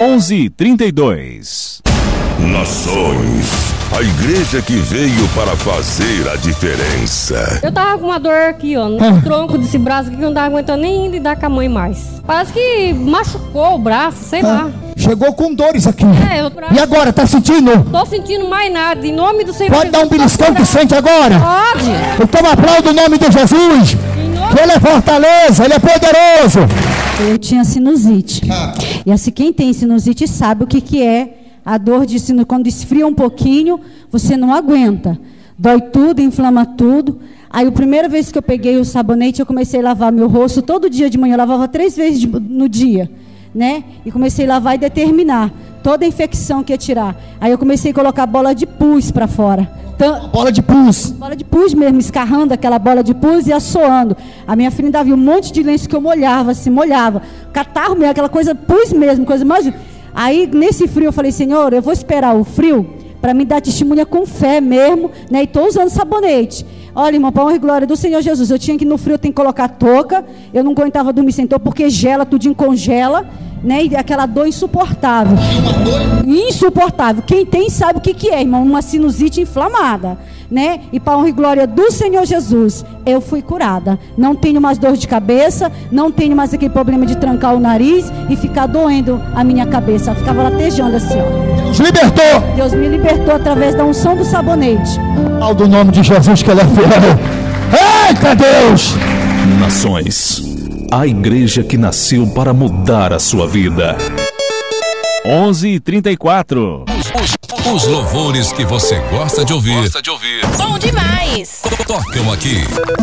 11h32. Nações, a igreja que veio para fazer a diferença. Eu tava com uma dor aqui, ó, no tronco desse braço aqui, que eu não tava aguentando nem lidar com a mãe mais. Parece que machucou o braço, sei lá. Chegou com dores aqui. E agora, tá sentindo? Tô sentindo mais nada, em nome do Senhor. Pode dar um beliscão que sente agora? Pode. Então aplauda o nome de Jesus. Que Ele é fortaleza, Ele é poderoso. Eu tinha sinusite. E assim, quem tem sinusite sabe o que é a dor de sinusite. Quando esfria um pouquinho, você não aguenta. Dói tudo, inflama tudo. Aí, a primeira vez que eu peguei o sabonete, eu comecei a lavar meu rosto todo dia de manhã. Eu lavava 3 vezes no dia, né? E comecei a lavar e determinar toda a infecção que ia tirar. Aí eu comecei a colocar bola de pus para fora. Bola de pus? Bola de pus mesmo, escarrando aquela bola de pus e assoando. A minha filha ainda viu um monte de lenço que eu molhava, assim, molhava. Catarro mesmo, aquela coisa, pus mesmo, coisa mais... Aí, nesse frio, eu falei, Senhor, eu vou esperar o frio para me dar testemunha com fé mesmo, né? E estou usando sabonete. Olha, irmão, para honra e glória do Senhor Jesus, eu tinha que ir no frio, eu tenho que colocar touca, eu não aguentava dormir sem touca, porque gela, tudinho congela, né? E aquela dor insuportável. Insuportável. Quem tem sabe o que é, irmão, uma sinusite inflamada, né? E para honra e glória do Senhor Jesus, eu fui curada. Não tenho mais dor de cabeça, não tenho mais aquele problema de trancar o nariz e ficar doendo a minha cabeça. Eu ficava latejando assim, ó. Deus libertou. Deus me libertou através da unção do sabonete. Ao do nome de Jesus, que Ele é fiel. Eita Deus! Nações, a igreja que nasceu para mudar a sua vida. 11h34. Os louvores que você gosta de ouvir. Bom demais. Tocam aqui.